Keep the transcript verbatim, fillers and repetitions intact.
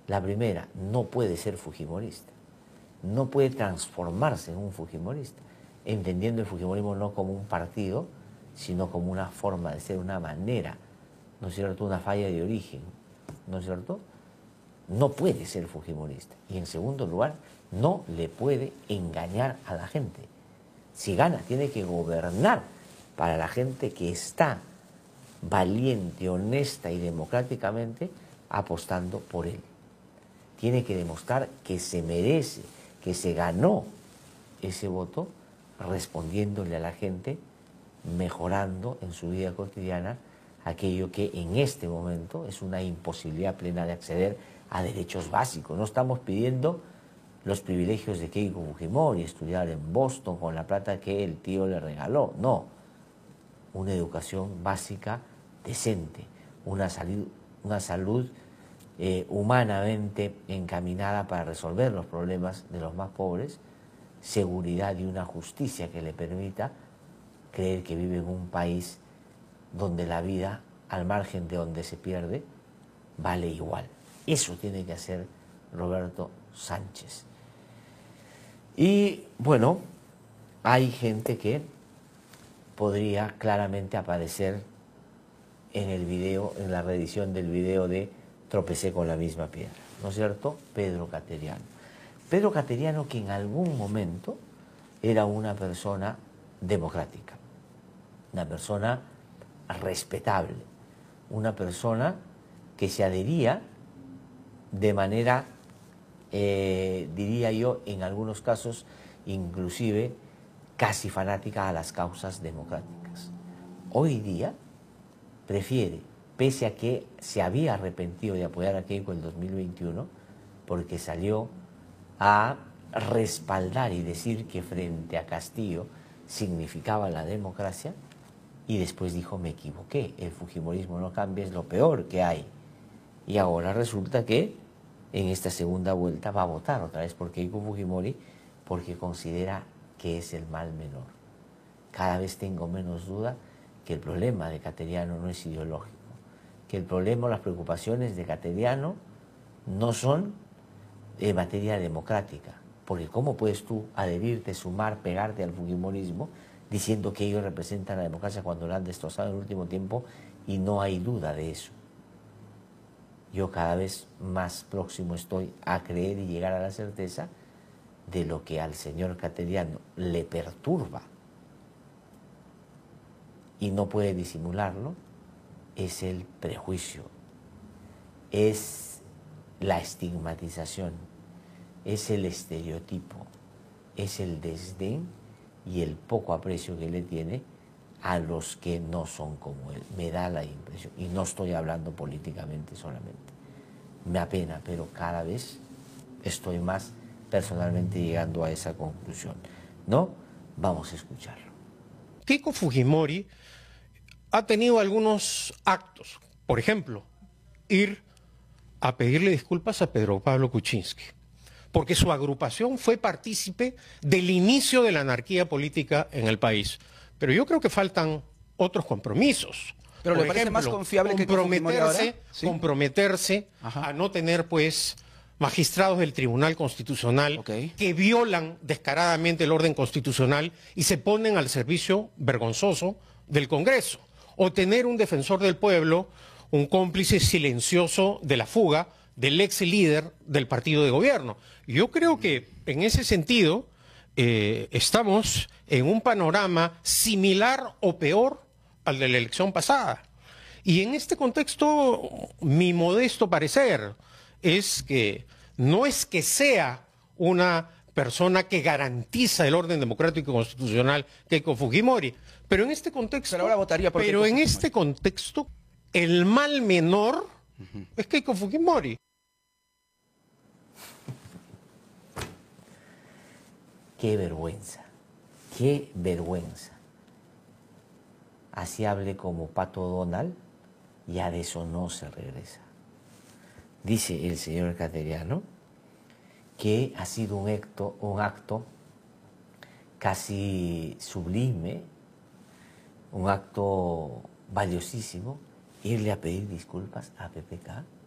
La primera, no puede ser fujimorista, no puede transformarse en un fujimorista, entendiendo el fujimorismo no como un partido, sino como una forma de ser, una manera, ¿no es cierto?, una falla de origen, ¿no es cierto? No puede ser fujimorista. Y en segundo lugar, no le puede engañar a la gente. Si gana, tiene que gobernar para la gente que está valiente, honesta y democráticamente apostando por él. Tiene que demostrar que se merece, que se ganó ese voto respondiéndole a la gente, mejorando en su vida cotidiana aquello que en este momento es una imposibilidad plena de acceder a derechos básicos. No estamos pidiendo los privilegios de Keiko Fujimori, estudiar en Boston con la plata que el tío le regaló, no. Una educación básica decente, una salud, una salud eh, humanamente encaminada para resolver los problemas de los más pobres, seguridad y una justicia que le permita creer que vive en un país donde la vida, al margen de donde se pierde, vale igual. Eso tiene que hacer Roberto Sánchez. Y bueno, hay gente que podría claramente aparecer en el video, en la reedición del video de Tropecé con la misma piedra, ¿no es cierto? Pedro Cateriano. Pedro Cateriano, que en algún momento era una persona democrática, una persona respetable, una persona que se adhería de manera, eh, diría yo, en algunos casos, inclusive casi fanática a las causas democráticas. Hoy día prefiere, pese a que se había arrepentido de apoyar a Keiko en el dos mil veintiuno, porque salió a respaldar y decir que frente a Castillo significaba la democracia, y después dijo, me equivoqué, el fujimorismo no cambia, es lo peor que hay. Y ahora resulta que en esta segunda vuelta va a votar otra vez por Keiko Fujimori porque considera que es el mal menor. Cada vez tengo menos duda que el problema de Cateriano no es ideológico, que el problema, las preocupaciones de Cateriano no son en materia democrática, porque ¿cómo puedes tú adherirte, sumar, pegarte al fujimorismo diciendo que ellos representan la democracia cuando la han destrozado en el último tiempo y no hay duda de eso? Yo cada vez más próximo estoy a creer y llegar a la certeza de lo que al señor Cateriano le perturba y no puede disimularlo, es el prejuicio, es la estigmatización, es el estereotipo, es el desdén y el poco aprecio que le tiene a los que no son como él. Me da la impresión, y no estoy hablando políticamente solamente, me apena, pero cada vez estoy más personalmente llegando a esa conclusión, ¿no? Vamos a escucharlo. Keiko Fujimori ha tenido algunos actos, por ejemplo, ir a pedirle disculpas a Pedro Pablo Kuczynski, porque su agrupación fue partícipe del inicio de la anarquía política en el país. Pero yo creo que faltan otros compromisos. ¿Pero por le parece ejemplo, más confiable que comprometerse, ¿Sí? comprometerse a no tener, pues, magistrados del Tribunal Constitucional Okay. que violan descaradamente el orden constitucional y se ponen al servicio vergonzoso del Congreso, o tener un defensor del pueblo, un cómplice silencioso de la fuga del ex líder del partido de gobierno. Yo creo que en ese sentido eh, estamos en un panorama similar o peor al de la elección pasada. Y en este contexto, mi modesto parecer es que no es que sea una persona que garantiza el orden democrático y constitucional Keiko Fujimori, pero en este contexto, pero ahora votaría por pero Keiko en Fujimori. este contexto, el mal menor uh-huh. es Keiko Fujimori. Qué vergüenza, qué vergüenza. Así hable como Pato Donald, ya de eso no se regresa. Dice el señor Cateriano que ha sido un acto, un acto casi sublime, un acto valiosísimo, irle a pedir disculpas a P P K.